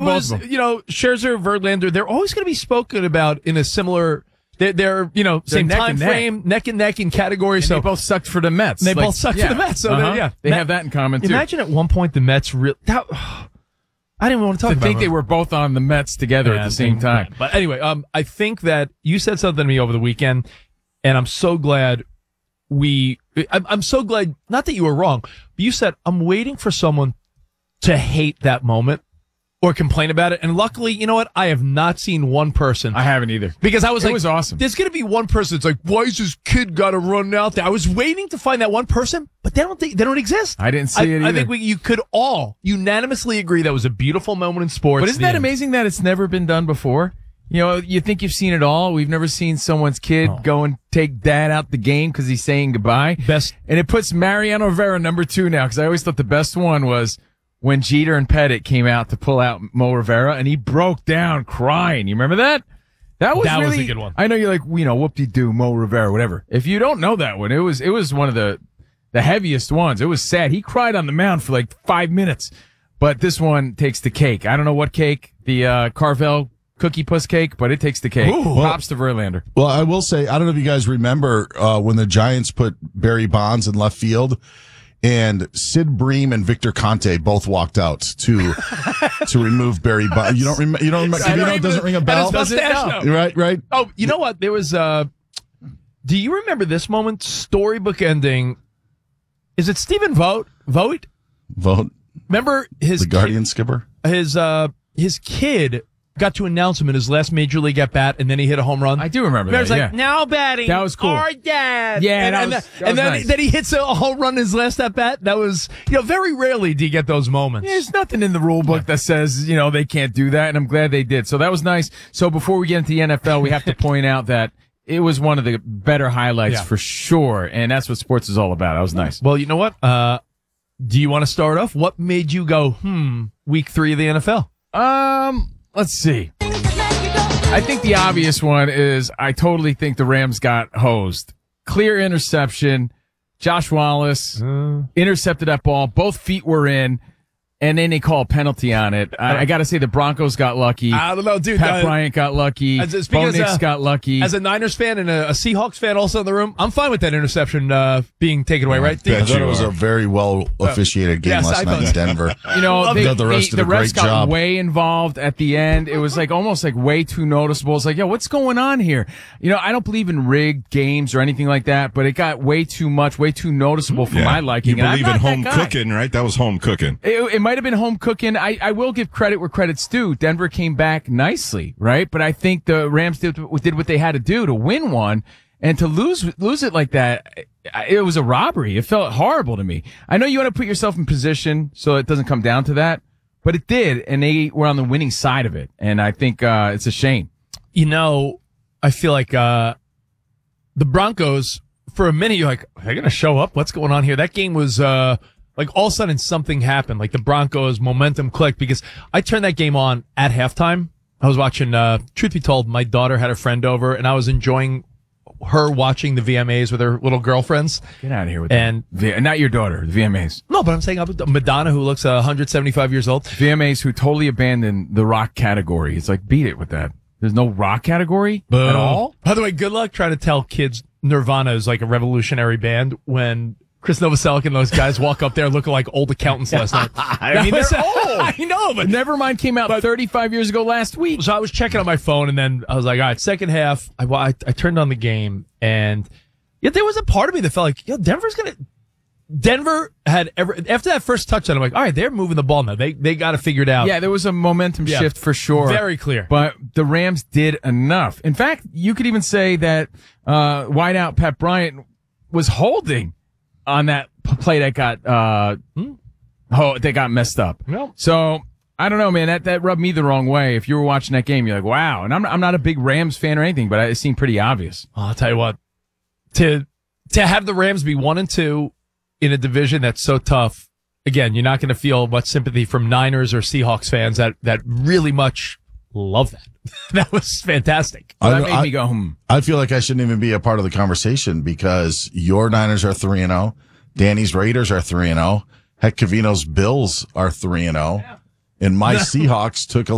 was, Scherzer, Verlander, they're always going to be spoken about in a similar. They're same time frame, neck and neck in category. So they both sucked for the Mets. They both sucked for the Mets. So they have that in common too. Imagine at one point the Mets I didn't even want to talk about. I think they were both on the Mets together at the same time. But anyway, I think that you said something to me over the weekend, and I'm so glad I'm so glad, not that you were wrong, but you said, I'm waiting for someone to hate that moment or complain about it. And luckily, you know what? I have not seen one person. I haven't either. Because I was it was awesome. There's going to be one person that's like, why is this kid got to run out there? I was waiting to find that one person, but they don't exist. I didn't see it either. I think you could all unanimously agree that was a beautiful moment in sports. But isn't that amazing that it's never been done before? You think you've seen it all. We've never seen someone's kid go and take dad out the game because he's saying goodbye. And it puts Mariano Rivera number 2 now, because I always thought the best one was when Jeter and Pettit came out to pull out Mo Rivera, and he broke down crying. You remember that? That was a good one. I know you're like, whoop-de-doo, Mo Rivera, whatever. If you don't know that one, it was one of the heaviest ones. It was sad. He cried on the mound for like 5 minutes. But this one takes the cake. I don't know what cake, the Carvel Cookie Puss cake, but it takes the cake. Props to Verlander. Well, I will say, I don't know if you guys remember when the Giants put Barry Bonds in left field, and Sid Bream and Victor Conte both walked out to remove Barry Bonds. You don't remember? It doesn't ring a bell. Right. Oh, you know what? There was. Do you remember this moment? Storybook ending. Is it Stephen Vogt? Remember the Guardian skipper? His kid got to announce him in his last major league at bat, and then he hit a home run. I do remember that. It was like, now batting. That was cool. Our dad. Yeah, then he hits a home run in his last at bat. That was, very rarely do you get those moments. Yeah, there's nothing in the rule book that says, they can't do that, and I'm glad they did. So that was nice. So before we get into the NFL, we have to point out that it was one of the better highlights for sure, and that's what sports is all about. That was nice. Well, you know what? Do you want to start off? What made you go, week 3 of the NFL? Let's see. I think the obvious one is I totally think the Rams got hosed. Clear interception. Josh Wallace intercepted that ball. Both feet were in. And then they call a penalty on it. I got to say the Broncos got lucky. I don't know, dude. Pat Bryant got lucky. Bo Nix got lucky. As a Niners fan and a Seahawks fan also in the room, I'm fine with that interception being taken away, right? I thought it was a very well officiated game last night in Denver. The refs got way involved at the end. It was almost way too noticeable. It's like, what's going on here? I don't believe in rigged games or anything like that, but it got way too much, way too noticeable for my liking. You believe in home cooking, right? That was home cooking. It might have been home cooking. I will give credit where credit's due. Denver came back nicely, right? But I think the Rams did what they had to do to win one, and to lose it like that, it was a robbery. It felt horrible to me. I know you want to put yourself in position so it doesn't come down to that, but it did, and they were on the winning side of it, and I think it's a shame. I feel like the Broncos, for a minute, you're like, are they going to show up? What's going on here? That game was all of a sudden something happened. Like the Broncos momentum clicked, because I turned that game on at halftime. I was watching, truth be told, my daughter had a friend over, and I was enjoying her watching the VMAs with her little girlfriends. Get out of here with that. Not your daughter, the VMAs. No, but I'm saying Madonna, who looks 175 years old. VMAs who totally abandoned the rock category. It's like, beat it with that. There's no rock category at all? By the way, good luck trying to tell kids Nirvana is like a revolutionary band when Chris Novoselic and those guys walk up there looking like old accountants last night. They're old. I know, but Nevermind came out 35 years ago last week. So I was checking on my phone, and then I was like, all right, second half, I turned on the game, and there was a part of me that felt like, Denver had after that first touchdown, I'm like, all right, they're moving the ball now. They got to figure it out. Yeah, there was a momentum shift for sure. Very clear. But the Rams did enough. In fact, you could even say that wideout Pat Bryant was holding on that play that got messed up. Nope. So I don't know, man. That rubbed me the wrong way. If you were watching that game, you're like, wow. And I'm not a big Rams fan or anything, but it seemed pretty obvious. I'll tell you what, to have the Rams be 1-2 in a division that's so tough, again, you're not going to feel much sympathy from Niners or Seahawks fans that really much love that. That was fantastic. That made me go, I feel like I shouldn't even be a part of the conversation, because your Niners are 3-0. Danny's Raiders are 3-0. Heck, Cavino's Bills are 3-0. And my Seahawks took a